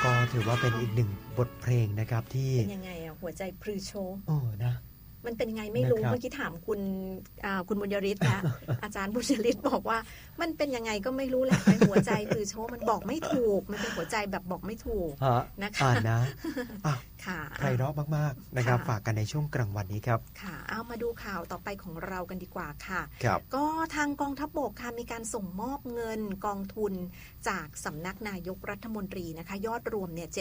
ก็ถือว่าเป็นอีกหนึ่งบทเพลงนะครับที่เป็นยังไงอ่ะหัวใจพลือโชนะมันเป็นยังไงไม่รู้เมื่อกี้ถามคุณบุญยริศนะ อาจารย์บุญยริศบอกว่ามันเป็นยังไงก็ไม่รู้แหละเป็นหัวใจพลือโชมันบอกไม่ถูกมันเป็นหัวใจแบบบอกไม่ถูกนะคะนะใครร้องมากๆนะครับฝากกันในช่วงกลางวันนี้ครับค่ะเอามาดูข่าวต่อไปของเรากันดีกว่าค่ะก็ทางกองทัพบกค่ะมีการส่งมอบเงินกองทุนจากสำนักนายกรัฐมนตรีนะคะยอดรวมเนี่ย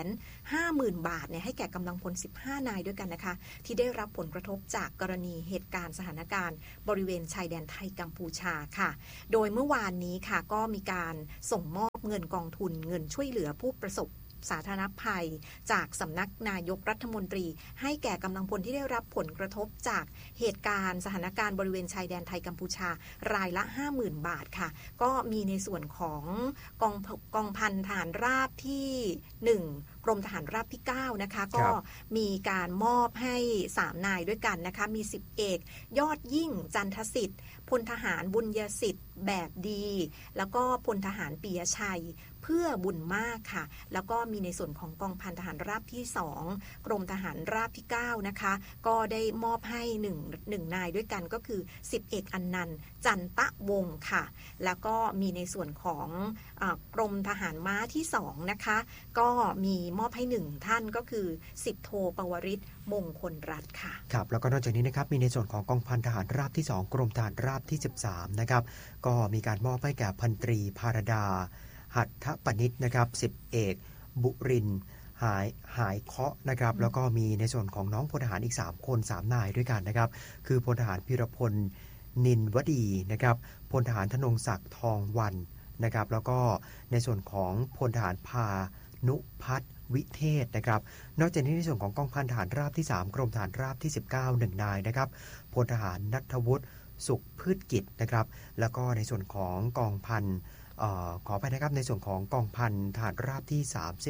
750,000 บาทเนี่ยให้แก่กำลังพล15 นายด้วยกันนะคะที่ได้รับผลกระทบจากกรณีเหตุการณ์สถานการณ์บริเวณชายแดนไทยกัมพูชาค่ะโดยเมื่อวานนี้ค่ะก็มีการส่งมอบเงินกองทุนเงินช่วยเหลือผู้ประสบสาธารณภัยจากสำนักนายกรัฐมนตรีให้แก่กำลังพลที่ได้รับผลกระทบจากเหตุการณ์สถานการณ์บริเวณชายแดนไทยกัมพูชารายละ 50,000 บาทค่ะก็มีในส่วนของกองพันทหารราบที่1กรมทหารราบที่9นะคะก็มีการมอบให้3นายด้วยกันนะคะมี10เอกยอดยิ่งจันทสิทธิ์พลทหารบุญยสิทธิ์แบบดีแล้วก็พลทหารปิยชัยเพื่อบุญมากค่ะแล้วก็มีในส่วนของกองพันทหารราบที่2กรมทหารราบที่9นะคะก็ได้มอบให้1นายด้วยกันก็คือ10เอกอันนันต์จันตะวงศ์ค่ะแล้วก็มีในส่วนของกรมทหารม้าที่2นะคะก็มีมอบให้1ท่านก็คือ10โทปวริศมงคลรัตน์ค่ะครับแล้วก็นอกจากนี้นะครับมีในส่วนของกองพันทหารราบที่2กรมทหารราบที่13นะครับก็มีการมอบให้แก่พันตรีภารดาหัตถปณิชนะครับ10เอกบุรินทร์หายเคาะนะครับแล้วก็มีในส่วนของน้องพลทหารอีก3คน3นายด้วยกันนะครับคือพลทหารพิรพลนินวดีนะครับพลทหารธนงศักดิ์ทองวันนะครับแล้วก็ในส่วนของพลทหารพานุพัฒน์วิเทศนะครับนอกจากนี้ในส่วนของกองพันทหารราบที่3กรมทหารราบที่19 1นายนะครับพลทหารณัฐวุฒิสุขพืชกิจนะครับแล้วก็ในส่วนของกองพันขอไปนะครับในส่วนของกองพันทหารราบที่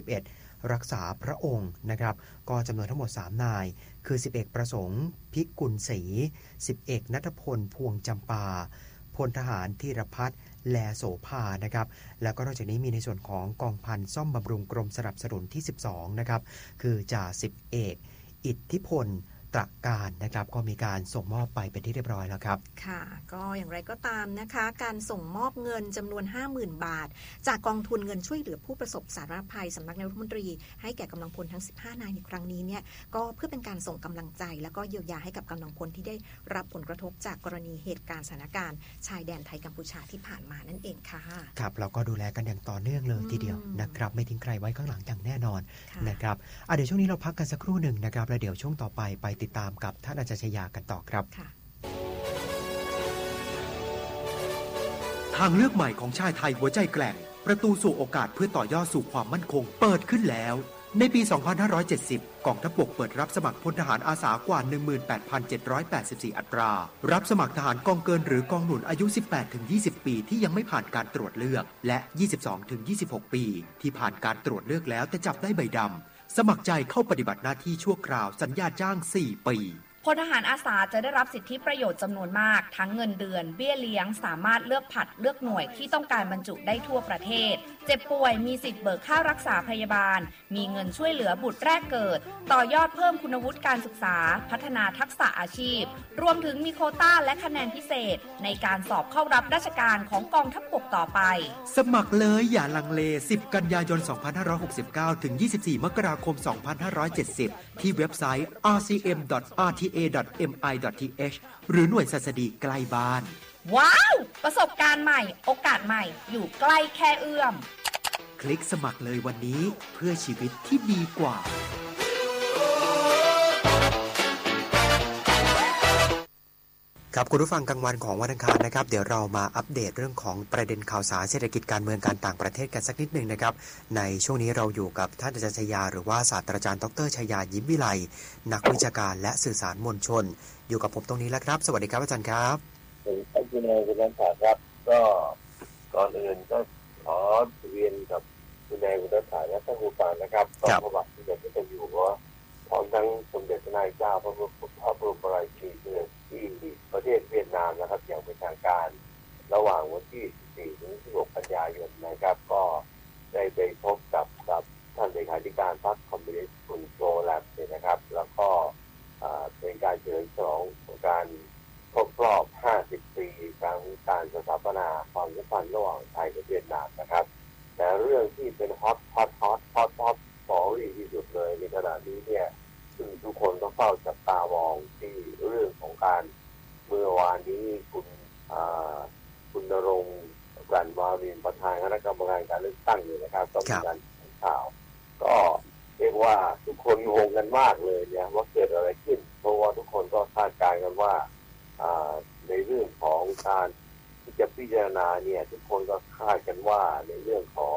31รักษาพระองค์นะครับก็จำนวนทั้งหมด3นายคือ10เอกประสงค์พิกุลศรี10เอกณัฐพลพวงจำปาพลทหารธีรพัฒน์แลโสภานะครับแล้วก็นอกจากนี้มีในส่วนของกองพันซ่อมบำรุงกรมสนับสนุนที่12นะครับคือจ่า10เอกอิทธิพลตระการนะครับก็มีการส่งมอบไปเป็นที่เรียบร้อยแล้วครับค่ะก็อย่างไรก็ตามนะคะการส่งมอบเงินจำนวน 50,000 บาทจากกองทุนเงินช่วยเหลือผู้ประสบสาธารณภัยสำนักนายกรัฐมนตรีให้แก่กำลังพลทั้ง15นายในครั้งนี้เนี่ยก็เพื่อเป็นการส่งกำลังใจแล้วก็เยียวยาให้กับกำลังพลที่ได้รับผลกระทบจากกรณีเหตุการณ์สถานการณ์ชายแดนไทยกัมพูชาที่ผ่านมานั่นเองค่ะครับเราก็ดูแลกันอย่างต่อเนื่องเลยทีเดียวนะครับไม่ทิ้งใครไว้ข้างหลังอย่างแน่นอนนะครับเดี๋ยวช่วงนี้เราพักกันสักครู่หนึ่งนะครับแล้วเดี๋ยวช่วงต่อไปติดตามกับท่านอาจารย์ชยากันต่อครับทางเลือกใหม่ของชายไทยหัวใจแกร่งประตูสู่โอกาสเพื่อต่อยอดสู่ความมั่นคงเปิดขึ้นแล้วในปี 2570 กองทัพบกเปิดรับสมัครพลทหารอาสากว่า 18,784 อัตรารับสมัครทหารกองเกินหรือกองหนุนอายุ 18-20 ปีที่ยังไม่ผ่านการตรวจเลือกและ 22-26 ปีที่ผ่านการตรวจเลือกแล้วแต่จับได้ใบดำสมัครใจเข้าปฏิบัติหน้าที่ชั่วคราวสัญญาจ้าง 4 ปีพลทหารอาสาจะได้รับสิทธิประโยชน์จำนวนมากทั้งเงินเดือนเบี้ยเลี้ยงสามารถเลือกผัดเลือกหน่วยที่ต้องการบรรจุได้ทั่วประเทศเจ็บป่วยมีสิทธิ์เบิกค่ารักษาพยาบาลมีเงินช่วยเหลือบุตรแรกเกิดต่อยอดเพิ่มคุณวุฒิการศึกษาพัฒนาทักษะอาชีพรวมถึงมีโควต้าและคะแนนพิเศษในการสอบเข้ารับราชการของกองทัพบกต่อไปสมัครเลยอย่าลังเล10 กันยายน 2569 ถึง 24 มกราคม 2570 ที่เว็บไซต์ rcm.rta.mi.th หรือหน่วยศัสดีใกล้บ้านว้าวประสบการณ์ใหม่โอกาสใหม่อยู่ใกล้แค่เอื้อมคลิกสมัครเลยวันนี้เพื่อชีวิตที่ดีกว่าครับคุณผู้ฟังกลางวันของวันอังคารนะครับเดี๋ยวเรามาอัปเดตเรื่องของประเด็นข่าวสารเศรษฐกิจการเมืองการต่างประเทศกันสักนิดนึงนะครับในช่วงนี้เราอยู่กับท่านอาจารย์ชยาหรือว่าศาสตราจารย์ดร.ชยายิ้มวิไลนักวิชาการและสื่อสารมวลชนอยู่กับผมตรงนี้แล้วครับสวัสดีครับอาจารย์ครับท่านคุณนายคุณนักข่าวครับก็ก่อนอื่นก็ขอเรียนกับคุณนายคุณนักข่าวและท่านผู้ฟังนะครับก็ประวัติที่จะอยู่ว่าพร้อมทั้งสมเด็จพระนายเจ้าพระบรมราชินีที่ประเทศเวียดนามนะครับอย่างเป็นทางการระหว่างวันที่ 14 ถึง 16 กันยายนนะครับก็ได้ไปพบกับท่านพรรคคอมมิวนิสต์คุณโปรแลบเนี่ยนะครับแล้วก็เป็นการเฉลิมฉลองการครบรอบ 50 ปีการสถาปนาความสัมพันธ์ระหว่างไทยกับเวียดนามนะครับแต่เรื่องที่เป็นฮอตสตอรี่ที่สุดเลยในขณะนี้เนี่ยซึ่งทุกคนก็เฝ้าจับตามองที่เรื่องของการเมื่อวานนี้คุณณรงค์ กลั่นวารินประธานคณะกรรมการการเลือกตั้งอยู่นะครับก็มีการแถลงข่าวก็เรียกว่าทุกคนงงกันมากเลยเนี่ยว่าเกิดอะไรขึ้นเพราะว่าทุกคนก็คาดการณ์กันว่าในเรื่องของการที่จะพิจารณาเนี่ยทุกคนก็คาดกันว่าในเรื่องของ